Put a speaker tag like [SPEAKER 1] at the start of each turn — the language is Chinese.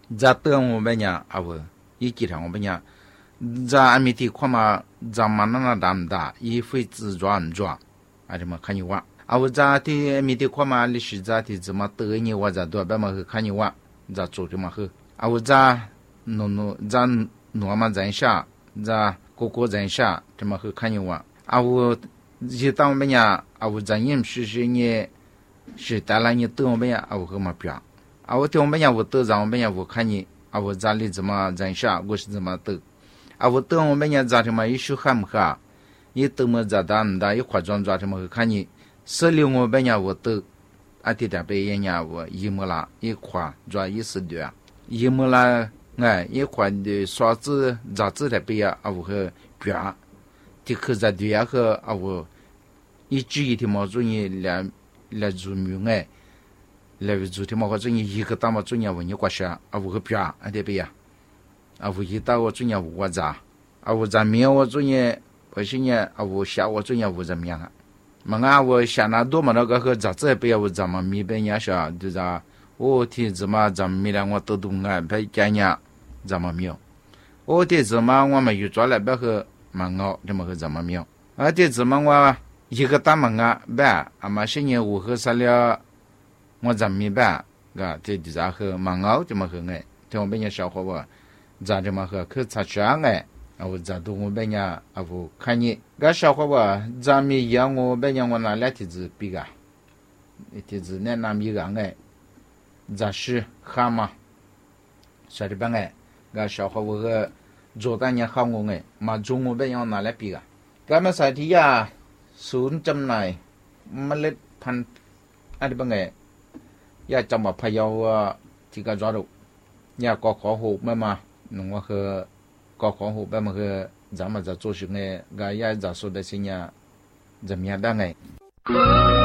[SPEAKER 1] za teng o benya awe iki thang o benya za amiti khoma za manana dam da yi fei zi zhuan zhuan a ma kan wa awe za ti amiti khoma li shi za ti zma te ni wa za do ba ma kan wa za zu de ma he awe za no za no ma zan sha za koko zan sha de ma he kan wa awe ji tang benya awe za yim shi ni是带来你等我们呀，我和嘛表，我等我们呀，我等让我们呀，我看你，我家里怎么人下，我是怎么等，我等我们呀，咋他妈一手喊不哈，一等么咋打唔打，一化妆咋他妈看你，16我们呀，我等，这点白眼呀，我一么啦，一化抓一时对啊，一么啦，一化的刷子咋子的白呀，我和表，这可咋对呀和我一句一天毛主义两。来做明哎，来做天嘛，或者你一个大嘛做年问你过啥，我个表啊对不呀？我一到我做年我咋，我咋面我做年，不是呢，我下我做年我怎么样啊？嘛我下那多嘛那个和咋子不要我怎么米白年啥，就咋我天怎么怎么米了我都懂啊，白干年怎么没有？我天怎么我们又抓来白和嘛熬，怎么和怎么没有？天怎么我？一个大门啊，办，嘛是年我和啥了，我怎么办？这咋和忙熬怎么和哎？听我们家小伙伴，咋这么和去擦枪哎？我咋都我们家我看你，小伙伴咱们一样我们家我拿两天子比个，一天子那拿米个哎，咋是蛤蟆？啥的办哎？小伙伴个做单年好我哎，嘛中我们家拿来比个，咱们啥题呀？ศูนย์จำหน่ายเมล็ดพันธุ์อะไรบ้างไงยาจังหวัดพะเยาที่กาจอดุยาก็ขอหูไม่มาหนุ่มว่าคือก็ขอหูแบบมันคือจะมาจะ做สิ่งไงกายาจะสุดได้สิ่งยาจะมีได้ไง